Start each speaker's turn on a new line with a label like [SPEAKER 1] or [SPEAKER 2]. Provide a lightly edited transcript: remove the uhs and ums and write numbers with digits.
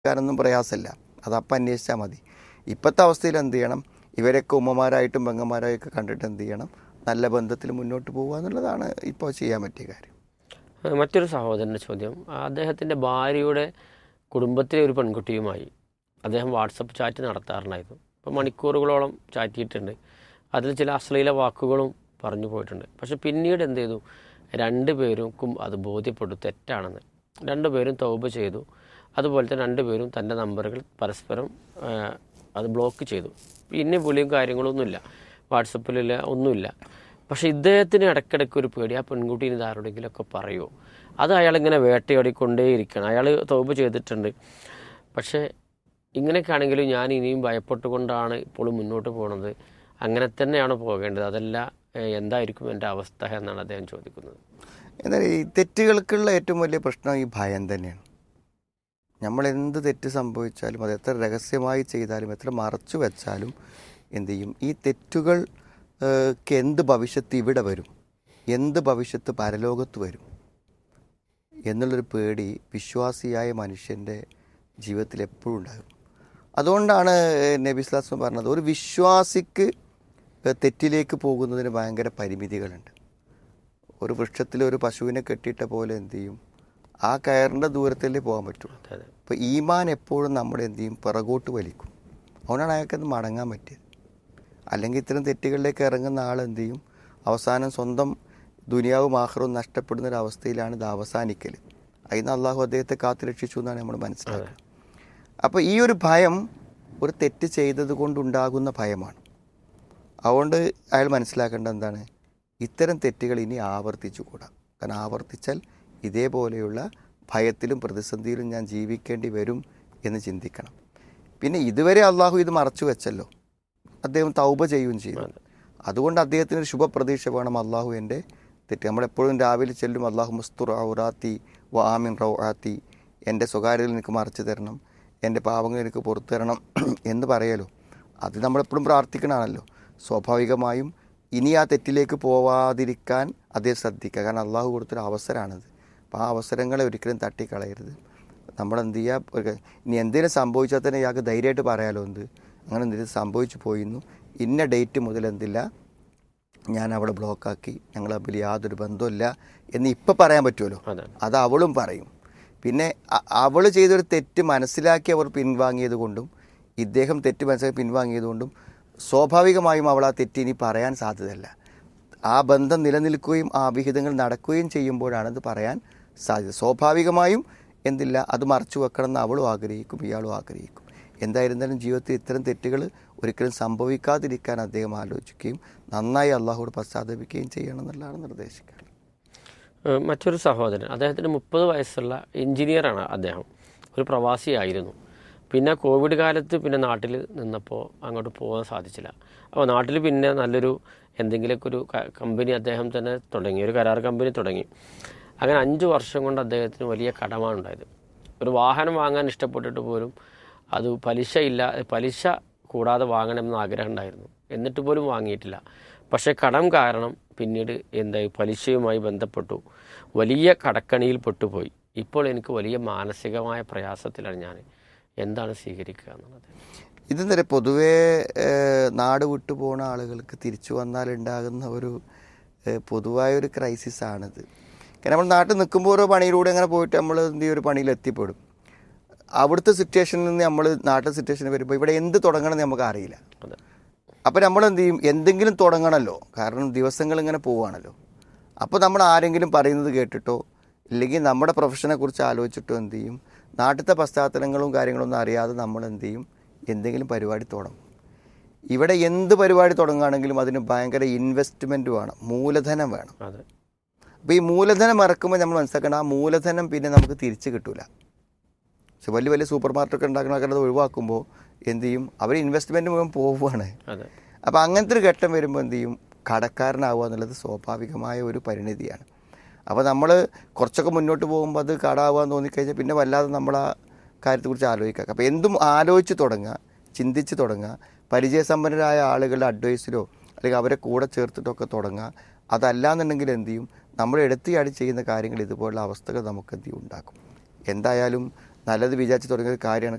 [SPEAKER 1] ാനൊന്നും പ്രയാസമില്ല, അതപ്പം അന്വേഷിച്ചാൽ മതി. ഇപ്പോഴത്തെ അവസ്ഥയിൽ എന്ത് ചെയ്യണം, ഇവരൊക്കെ ഉമ്മമാരായിട്ടും പെങ്ങന്മാരായൊക്കെ കണ്ടിട്ട് എന്ത് ചെയ്യണം, നല്ല ബന്ധത്തിൽ മുന്നോട്ട് പോകുക എന്നുള്ളതാണ് ഇപ്പോൾ ചെയ്യാൻ പറ്റിയ കാര്യം.
[SPEAKER 2] മറ്റൊരു സഹോദരൻ്റെ ചോദ്യം, അദ്ദേഹത്തിൻ്റെ ഭാര്യയുടെ കുടുംബത്തിലെ ഒരു പെൺകുട്ടിയുമായി അദ്ദേഹം വാട്സപ്പ് ചാറ്റ് നടത്താറുണ്ടായിരുന്നു. ഇപ്പോൾ മണിക്കൂറുകളോളം ചാറ്റ് ചെയ്തിട്ടുണ്ട്. അതിൽ ചില അശ്ലീല വാക്കുകളും പറഞ്ഞു പോയിട്ടുണ്ട്. പക്ഷെ പിന്നീട് എന്ത് ചെയ്തു, രണ്ടുപേർക്കും അത് ബോധ്യപ്പെട്ടു തെറ്റാണെന്ന്. രണ്ടുപേരും തൗബ ചെയ്തു. അതുപോലെ തന്നെ രണ്ടുപേരും തൻ്റെ നമ്പറുകൾ പരസ്പരം അത് ബ്ലോക്ക് ചെയ്തു. പിന്നെ വിളിയും കാര്യങ്ങളൊന്നുമില്ല, വാട്സപ്പിലില്ല, ഒന്നുമില്ല. പക്ഷേ ഇദ്ദേഹത്തിന് ഇടയ്ക്കിടയ്ക്ക് ഒരു പേടി, ആ പെൺകുട്ടീനെ ഇത് ആരോടെങ്കിലുമൊക്കെ പറയുമോ, അത് അയാളിങ്ങനെ വേട്ടയാടിക്കൊണ്ടേയിരിക്കണം. അയാൾ തൗബ ചെയ്തിട്ടുണ്ട്. പക്ഷേ ഇങ്ങനെയൊക്കെ ആണെങ്കിലും ഞാൻ ഇനിയും ഭയപ്പെട്ടുകൊണ്ടാണ് ഇപ്പോഴും മുന്നോട്ട് പോകുന്നത്. അങ്ങനെ തന്നെയാണ് പോകേണ്ടത്, അതല്ല എന്തായിരിക്കും എൻ്റെ അവസ്ഥ എന്നാണ് അദ്ദേഹം ചോദിക്കുന്നത്.
[SPEAKER 1] എന്നാൽ ഈ തെറ്റുകൾക്കുള്ള ഏറ്റവും വലിയ പ്രശ്നം ഈ ഭയം തന്നെയാണ്. നമ്മൾ എന്ത് തെറ്റ് സംഭവിച്ചാലും അത് എത്ര രഹസ്യമായി ചെയ്താലും എത്ര മറച്ചു വെച്ചാലും എന്തു ചെയ്യും, ഈ തെറ്റുകൾക്ക് എന്ത് ഭവിഷ്യത്ത് ഇവിടെ വരും, എന്ത് ഭവിഷ്യത്ത് പരലോകത്ത് വരും എന്നുള്ളൊരു പേടി വിശ്വാസിയായ മനുഷ്യൻ്റെ ജീവിതത്തിൽ എപ്പോഴും ഉണ്ടാകും. അതുകൊണ്ടാണ് നബി സ്വല്ലല്ലാഹു അലൈഹി വസല്ലം പറഞ്ഞത്, ഒരു വിശ്വാസിക്ക് തെറ്റിലേക്ക് പോകുന്നതിന് ഭയങ്കര പരിമിതികളുണ്ട്. ഒരു വൃക്ഷത്തിൽ ഒരു പശുവിനെ കെട്ടിയിട്ട പോലെ എന്തു ചെയ്യും, ആ കയറിൻ്റെ ദൂരത്തല്ലേ പോകാൻ പറ്റുള്ളൂ. അപ്പോൾ ഈമാൻ എപ്പോഴും നമ്മുടെ എന്ത് ചെയ്യും, പിറകോട്ട് വലിക്കും. അതുകൊണ്ടാണ് അയാൾക്കത് മടങ്ങാൻ പറ്റിയത്. അല്ലെങ്കിൽ ഇത്തരം തെറ്റുകളിലേക്ക് ഇറങ്ങുന്ന ആൾ എന്ത് ചെയ്യും, അവസാനം സ്വന്തം ദുനിയാവും ആഖിറവും നഷ്ടപ്പെടുന്നൊരവസ്ഥയിലാണ് ഇത് അവസാനിക്കൽ. അതിന് അള്ളാഹു അദ്ദേഹത്തെ കാത്തു രക്ഷിച്ചു എന്നാണ് നമ്മൾ മനസ്സിലാക്കുക. അപ്പോൾ ഈ ഒരു ഭയം ഒരു തെറ്റ് ചെയ്തത് കൊണ്ടുണ്ടാകുന്ന ഭയമാണ്. അതുകൊണ്ട് അയാൾ മനസ്സിലാക്കേണ്ടത് എന്താണ്, ഇത്തരം തെറ്റുകൾ ഇനി ആവർത്തിച്ചുകൂടാ. കാരണം ആവർത്തിച്ചാൽ ഇതേപോലെയുള്ള ഭയത്തിലും പ്രതിസന്ധിയിലും ഞാൻ ജീവിക്കേണ്ടി വരും എന്ന് ചിന്തിക്കണം. പിന്നെ ഇതുവരെ അള്ളാഹു ഇത് മറച്ചു വെച്ചല്ലോ, അദ്ദേഹം തൗബ ചെയ്യുകയും ചെയ്തു. അതുകൊണ്ട് അദ്ദേഹത്തിനൊരു ശുഭപ്രതീക്ഷ വേണം, അള്ളാഹു എൻ്റെ തെറ്റ്. നമ്മളെപ്പോഴും രാവിലെ ചെല്ലും, അള്ളാഹു മുസ്തുർ ഔറാത്തി വ ആമിൻ റൗആത്തി, എൻ്റെ സ്വകാര്യതയിൽ എനിക്ക് മറച്ചു തരണം, എൻ്റെ പാവങ്ങൾ എനിക്ക് പുറത്തു തരണം എന്ന് പറയലോ. അത് നമ്മളെപ്പോഴും പ്രാർത്ഥിക്കണമാണല്ലോ. സ്വാഭാവികമായും ഇനി ആ തെറ്റിലേക്ക് പോവാതിരിക്കാൻ അദ്ദേഹം ശ്രദ്ധിക്കുക. കാരണം അള്ളാഹു കൊടുത്തൊരു അവസരമാണത്. അപ്പോൾ ആ അവസരങ്ങളെ ഒരിക്കലും തട്ടിക്കളയരുത്. നമ്മളെന്ത് ചെയ്യുക, ഇനി എന്തെങ്കിലും സംഭവിച്ചാൽ തന്നെ ഇയാൾക്ക് ധൈര്യമായിട്ട് പറയാമല്ലോ, അങ്ങനെ എന്തെങ്കിലും സംഭവിച്ചു പോയിരുന്നു, ഇന്ന ഡേറ്റ് മുതൽ എന്തില്ല ഞാൻ അവളെ ബ്ലോക്കാക്കി, ഞങ്ങൾ തമ്മിൽ യാതൊരു ബന്ധമില്ല എന്ന് ഇപ്പം പറയാൻ പറ്റുമല്ലോ. അത് അവളും പറയും. പിന്നെ അവൾ ചെയ്തൊരു തെറ്റ് മനസ്സിലാക്കി അവർ പിൻവാങ്ങിയത് കൊണ്ടും ഇദ്ദേഹം തെറ്റ് മനസ്സിലാക്കി പിൻവാങ്ങിയത് കൊണ്ടും സ്വാഭാവികമായും അവൾ ആ തെറ്റ് ഇനി പറയാൻ സാധ്യതയല്ല. ആ ബന്ധം നിലനിൽക്കുകയും ആ അവിഹിതങ്ങൾ നടക്കുകയും ചെയ്യുമ്പോഴാണത് പറയാൻ സാധ്യത. സ്വാഭാവികമായും എന്തില്ല, അത് മറച്ചു വെക്കണമെന്ന് അവളും ആഗ്രഹിക്കും, ഇയാളും ആഗ്രഹിക്കും. എന്തായിരുന്നാലും ജീവിതത്തിൽ ഇത്തരം തെറ്റുകൾ ഒരിക്കലും സംഭവിക്കാതിരിക്കാൻ അദ്ദേഹം ആലോചിക്കുകയും നന്നായി അള്ളാഹുവോട് പശ്ചാത്തപിക്കുകയും ചെയ്യണം എന്നുള്ളതാണ് നിർദ്ദേശിക്കുന്നത്.
[SPEAKER 2] മറ്റൊരു സഹോദരൻ, അദ്ദേഹത്തിന് 30 വയസ്സുള്ള എഞ്ചിനീയറാണ്. അദ്ദേഹം ഒരു പ്രവാസിയായിരുന്നു. പിന്നെ കോവിഡ് കാലത്ത് പിന്നെ നാട്ടിൽ നിന്നപ്പോൾ അങ്ങോട്ട് പോകാൻ സാധിച്ചില്ല. അപ്പോൾ നാട്ടിൽ പിന്നെ നല്ലൊരു എന്തെങ്കിലുമൊക്കെ ഒരു കമ്പനി അദ്ദേഹം തന്നെ തുടങ്ങി, ഒരു കരാർ കമ്പനി തുടങ്ങി. അങ്ങനെ 5 വർഷം കൊണ്ട് അദ്ദേഹത്തിന് വലിയ കടമാണ് ഉണ്ടായത്. ഒരു വാഹനം വാങ്ങാൻ ഇഷ്ടപ്പെട്ടിട്ട് പോലും അത് പലിശ കൂടാതെ വാങ്ങണമെന്ന് ആഗ്രഹം ഉണ്ടായിരുന്നു. എന്നിട്ട് പോലും വാങ്ങിയിട്ടില്ല. പക്ഷേ കടം കാരണം പിന്നീട് എന്തായി, പലിശയുമായി ബന്ധപ്പെട്ടു വലിയ കടക്കണിയിൽ പെട്ടുപോയി. ഇപ്പോൾ എനിക്ക് വലിയ മാനസികമായ പ്രയാസത്തിലാണ്. ഞാൻ എന്താണ് സ്വീകരിക്കുക എന്നുള്ളത്?
[SPEAKER 1] ഇതെന്താ, പൊതുവേ നാട് വിട്ടു പോകുന്ന ആളുകൾക്ക് തിരിച്ചു വന്നാലുണ്ടാകുന്ന ഒരു പൊതുവായൊരു ക്രൈസിസാണിത്. കാരണം നമ്മൾ നാട്ടിൽ നിൽക്കുമ്പോൾ ഓരോ പണിയിലൂടെ അങ്ങനെ പോയിട്ട് നമ്മൾ എന്ത് ചെയ്യും, ഒരു പണിയിൽ എത്തിപ്പെടും. അവിടുത്തെ സിറ്റുവേഷനിൽ നിന്ന് നമ്മൾ നാട്ടിലെ സിറ്റുവേഷനിൽ വരുമ്പോൾ ഇവിടെ എന്ത് തുടങ്ങണമെന്ന് നമുക്ക് അറിയില്ല. അപ്പോൾ നമ്മൾ എന്ത് ചെയ്യും, എന്തെങ്കിലും തുടങ്ങണമല്ലോ, കാരണം ദിവസങ്ങൾ ഇങ്ങനെ പോവുകയാണല്ലോ. അപ്പോൾ നമ്മൾ ആരെങ്കിലും പറയുന്നത് കേട്ടിട്ടോ ഇല്ലെങ്കിൽ നമ്മുടെ പ്രൊഫഷനെ കുറിച്ച് ആലോചിച്ചിട്ടോ എന്ത് ചെയ്യും, നാട്ടിലത്തെ പശ്ചാത്തലങ്ങളും കാര്യങ്ങളൊന്നും അറിയാതെ നമ്മൾ എന്ത് ചെയ്യും, എന്തെങ്കിലും പരിപാടി തുടങ്ങും. ഇവിടെ എന്ത് പരിപാടി തുടങ്ങുകയാണെങ്കിലും അതിന് ഭയങ്കര ഇൻവെസ്റ്റ്മെൻറ്റ് വേണം, മൂലധനം വേണം. അപ്പോൾ ഈ മൂലധനം ഇറക്കുമ്പോൾ നമ്മൾ മനസ്സിലാക്കണം, ആ മൂലധനം പിന്നെ നമുക്ക് തിരിച്ച് കിട്ടില്ല. പക്ഷെ വലിയ വലിയ സൂപ്പർ മാർക്കറ്റൊക്കെ ഉണ്ടാക്കണൊക്കെ അത് ഒഴിവാക്കുമ്പോൾ എന്ത് ചെയ്യും, അവർ ഇൻവെസ്റ്റ്മെൻറ്റ് മുഴുവൻ പോവുകയാണ്. അപ്പോൾ അങ്ങനത്തെ ഒരു ഘട്ടം വരുമ്പോൾ എന്ത് ചെയ്യും, കടക്കാരനാവുക എന്നുള്ളത് സ്വാഭാവികമായ ഒരു പരിണിതിയാണ്. അപ്പോൾ നമ്മൾ കുറച്ചൊക്കെ മുന്നോട്ട് പോകുമ്പോൾ അത് കടാവാന്ന് തോന്നിക്കഴിഞ്ഞാൽ പിന്നെ വല്ലാതെ നമ്മൾ ആ കാര്യത്തെക്കുറിച്ച് ആലോചിക്കുക. അപ്പോൾ എന്തും ആലോചിച്ച് തുടങ്ങുക, ചിന്തിച്ച് തുടങ്ങുക, പരിചയസമ്പന്നരായ ആളുകളുടെ അഡ്വൈസിലോ അല്ലെങ്കിൽ അവരെ കൂടെ ചേർത്തിട്ടൊക്കെ തുടങ്ങുക. അതല്ലാന്നുണ്ടെങ്കിൽ എന്ത് ചെയ്യും, നമ്മൾ എടുത്തിയാടി ചെയ്യുന്ന കാര്യങ്ങൾ ഇതുപോലുള്ള അവസ്ഥകൾ നമുക്ക് എന്ത് ചെയ്യും ഉണ്ടാക്കും. എന്തായാലും നല്ലത് വിചാരിച്ച് തുടങ്ങിയ ഒരു കാര്യമാണ്